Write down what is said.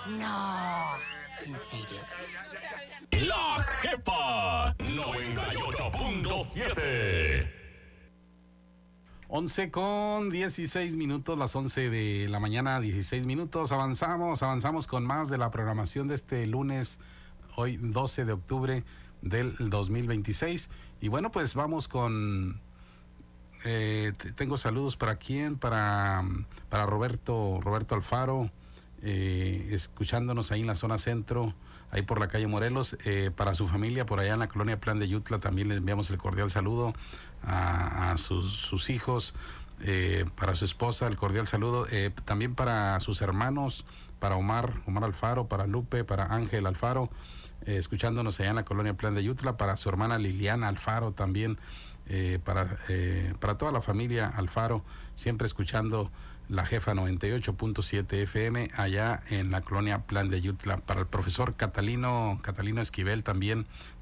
No, ¿en serio? La Jefa 98.7. 11:16, las 11 de la mañana, 16 minutos. Avanzamos con más de la programación de este lunes, hoy 12 de octubre del 2026. Y bueno, pues vamos con... tengo saludos para quién, para Roberto Alfaro, escuchándonos ahí en la zona centro, ahí por la calle Morelos, para su familia por allá en la colonia Plan de Yutla. También les enviamos el cordial saludo a sus hijos, para su esposa el cordial saludo, también para sus hermanos, para Omar Alfaro, para Lupe, para Ángel Alfaro, escuchándonos allá en la colonia Plan de Yutla, para su hermana Liliana Alfaro también, para toda la familia Alfaro, siempre escuchando la Jefa 98.7 FM allá en la colonia Plan de Yutla. Para el profesor Catalino Esquivel también